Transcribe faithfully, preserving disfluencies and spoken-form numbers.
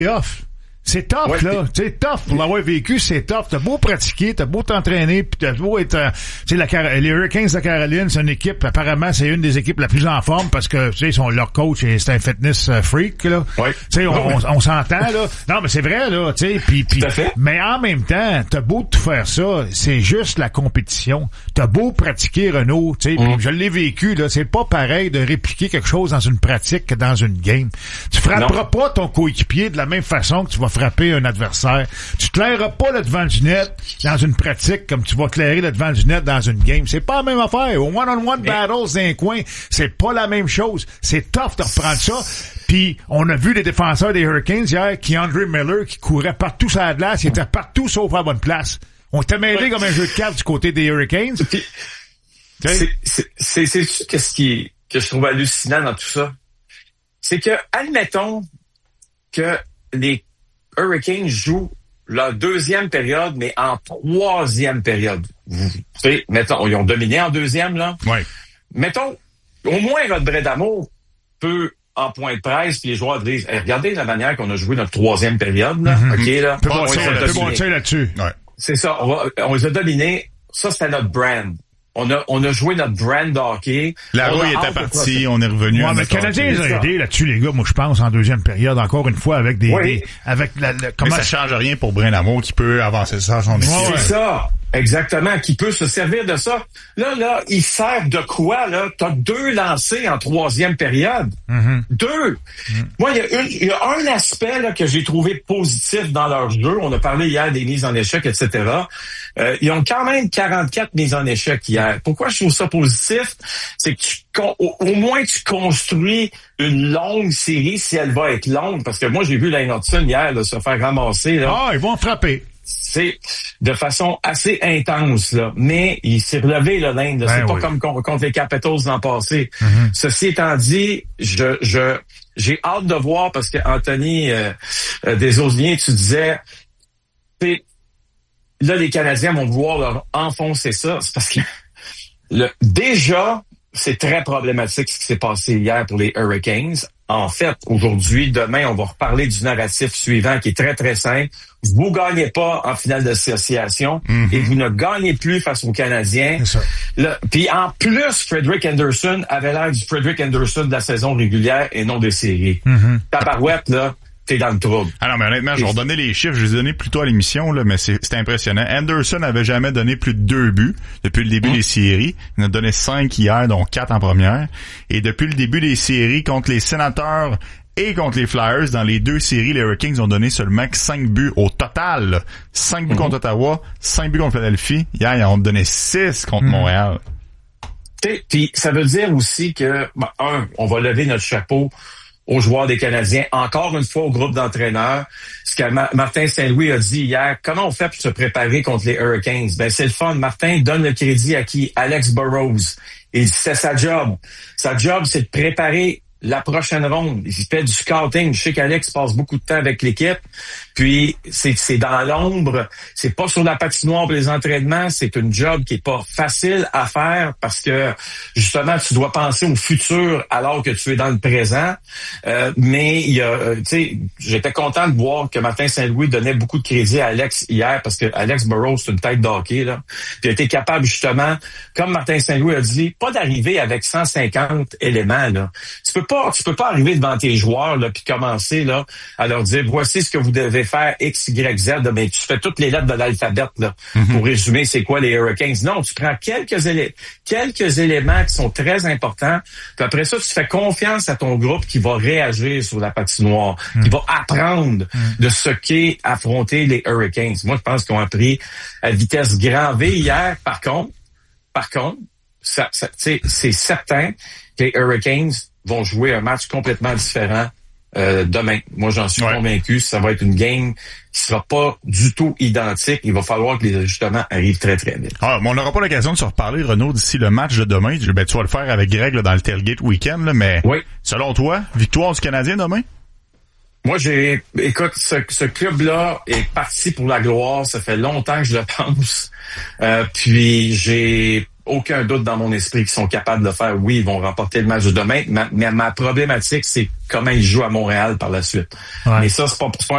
off. C'est tough, ouais, là. C'est tough. Pour l'avoir vécu, c'est tough. T'as beau pratiquer, t'as beau t'entraîner, puis t'as beau être... Euh, tu sais, la Car- les Hurricanes de Caroline, c'est une équipe, apparemment, c'est une des équipes la plus en forme parce que, tu sais, ils sont, leur coach, c'est un fitness freak, là. Ouais. Tu sais, on, ouais. on, on s'entend, là. Non, mais c'est vrai, là, tu sais, puis... Tout à fait. Mais en même temps, t'as beau tout faire ça, c'est juste la compétition. T'as beau pratiquer, Renaud, tu sais, mm. je l'ai vécu, là, c'est pas pareil de répliquer quelque chose dans une pratique que dans une game. Tu frapperas non. pas ton coéquipier de la même façon que tu vas frapper un adversaire. Tu claireras pas le devant du net dans une pratique comme tu vas clairer le devant du net dans une game. C'est pas la même affaire. Au one-on-one battles dans un coin, c'est pas la même chose. C'est tough de reprendre ça. Puis, on a vu les défenseurs des Hurricanes hier, qui Andre Miller, qui courait partout sur la glace, il était partout sauf à la bonne place. On était mêlé ouais. comme un jeu de cartes du côté des Hurricanes. Puis, c'est, c'est, c'est, c'est qu'est-ce qui est, que je trouve hallucinant dans tout ça? C'est que, admettons que les Hurricanes jouent leur deuxième période, mais en troisième période. Vous savez, mettons, ils ont dominé en deuxième, là. Oui. Mettons, au moins, Rod Bredamo peut, en point de presse, puis les joueurs disent, hey, regardez la manière qu'on a joué notre troisième période, là. Mm-hmm. OK, là. Peu bon, on bon là-dessus. Ouais. C'est ça. On, va, on les a dominés. Ça, c'était notre brand. On a, on a joué notre brand hockey. La rouille était partie, on est revenu. Ouais, mais le Canadien les a aidés là-dessus, les gars, moi, je pense, en deuxième période, encore une fois, avec des, oui. des avec la, la comment... Mais ça change rien pour Bredamo qui peut avancer ça à son équipe. C'est ouais. ça. Exactement, qui peut se servir de ça. Là, là, il sert de quoi, là? T'as deux lancés en troisième période. Mm-hmm. Deux. Mm-hmm. Moi, il y a une, il y a un aspect, là, que j'ai trouvé positif dans leur jeu. On a parlé hier des mises en échec, et cetera. Euh, ils ont quand même quarante-quatre mises en échec hier. Pourquoi je trouve ça positif? C'est que tu, au, au moins, tu construis une longue série si elle va être longue. Parce que moi, j'ai vu Lane Hudson hier, là, se faire ramasser, là. Ah, ils vont frapper. C'est de façon assez intense, là. Mais il s'est relevé, là, l'Inde. Ben c'est oui. pas comme contre les Capitals l'an passé. Mm-hmm. Ceci étant dit, je, je, j'ai hâte de voir parce que Anthony euh, euh, Desosniers, tu disais, là, les Canadiens vont vouloir leur enfoncer ça. C'est parce que le, déjà, c'est très problématique ce qui s'est passé hier pour les Hurricanes. En fait, aujourd'hui, demain, on va reparler du narratif suivant qui est très, très simple. Vous gagnez pas en finale d'association mm-hmm. et vous ne gagnez plus face aux Canadiens. Puis en plus, Frederick Anderson avait l'air du Frederick Anderson de la saison régulière et non des séries. Mm-hmm. Tabarouette, là, t'es dans le trouble. Ah non, mais honnêtement, je vais redonner les chiffres. Je les ai donnés plus tôt à l'émission, là, mais c'est, c'est impressionnant. Anderson n'avait jamais donné plus de deux buts depuis le début mmh. des séries. Il en a donné cinq hier, dont quatre en première. Et depuis le début des séries, contre les Sénateurs et contre les Flyers, dans les deux séries, les Hurricanes ont donné seulement cinq buts au total. Là. cinq buts mmh. contre Ottawa, cinq buts contre Philadelphie. Hier, ils ont donné six contre mmh. Montréal. Puis ça veut dire aussi que, ben, un, on va lever notre chapeau aux joueurs des Canadiens, encore une fois au groupe d'entraîneurs. Ce que Ma- Martin Saint-Louis a dit hier, comment on fait pour se préparer contre les Hurricanes? Ben c'est le fun. Martin donne le crédit à qui? Alex Burrows. Et c'est sa job. Sa job, c'est de préparer la prochaine ronde. Il fait du scouting. Je sais qu'Alex passe beaucoup de temps avec l'équipe. Puis, c'est, c'est dans l'ombre. C'est pas sur la patinoire pour les entraînements. C'est une job qui est pas facile à faire parce que, justement, tu dois penser au futur alors que tu es dans le présent. Euh, mais, il y a, tu sais, j'étais content de voir que Martin Saint-Louis donnait beaucoup de crédit à Alex hier parce que Alex Burrows, c'est une tête d'hockey, là. Puis, il a été capable, justement, comme Martin Saint-Louis a dit, pas d'arriver avec cent cinquante éléments, là. Tu peux pas, tu peux pas arriver devant tes joueurs, là, puis commencer, là, à leur dire, voici ce que vous devez faire X, Y, Z, là, ben, tu fais toutes les lettres de l'alphabet, là, mm-hmm. pour résumer c'est quoi les Hurricanes. Non, tu prends quelques éléments, quelques éléments qui sont très importants, puis après ça, tu fais confiance à ton groupe qui va réagir sur la patinoire, mm-hmm. qui va apprendre mm-hmm. de ce qu'est affronter les Hurricanes. Moi, je pense qu'ils ont appris à vitesse grand V hier. Par contre, par contre, ça, ça, c'est certain que les Hurricanes vont jouer un match complètement différent euh, demain. Moi, j'en suis ouais. convaincu. Ça va être une game qui sera pas du tout identique. Il va falloir que les ajustements arrivent très, très vite. Ah, mais on n'aura pas l'occasion de se reparler, Renaud, d'ici le match de demain. Ben, tu vas le faire avec Greg là, dans le Tailgate Weekend, là, mais oui. selon toi, victoire du Canadien demain? Moi, j'ai, écoute, ce, ce club-là est parti pour la gloire. Ça fait longtemps que je le pense. Euh, puis, j'ai aucun doute dans mon esprit qu'ils sont capables de le faire. Oui, ils vont remporter le match de demain. Mais ma, ma problématique, c'est comment ils jouent à Montréal par la suite. Ouais. Mais ça, c'est pas, c'est pas